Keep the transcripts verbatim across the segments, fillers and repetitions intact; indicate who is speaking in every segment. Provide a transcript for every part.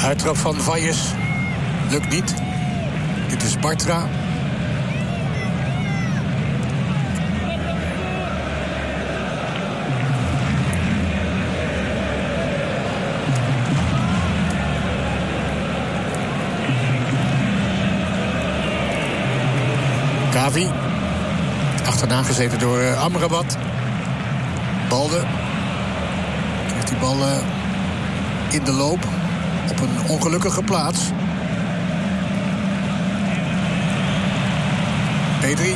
Speaker 1: Uittrap van Valles. Lukt niet. Dit is Bartra. Gavi. Achterna gezeten door uh, Amrabat. Balde. Krijgt die bal uh, in de loop. Op een ongelukkige plaats. Pedri.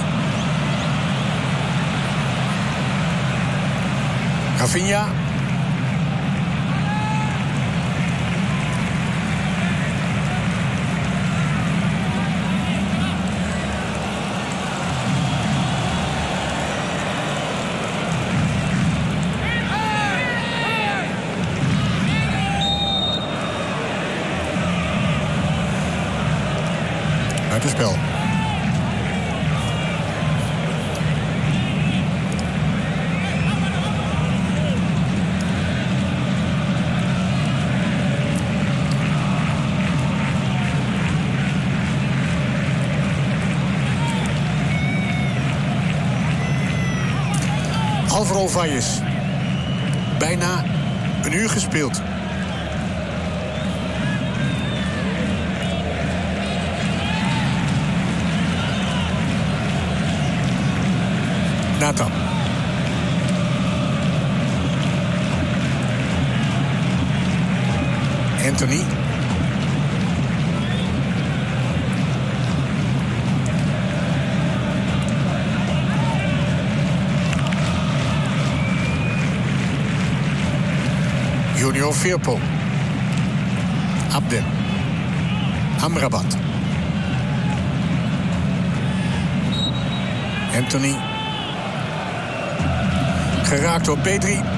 Speaker 1: Rafinha. Buitenspel. Álvaro Valles. Bijna een uur gespeeld. Nathan. Anthony. Junior Firpo. Abde. Amrabat. Anthony. Geraakt door Pedri.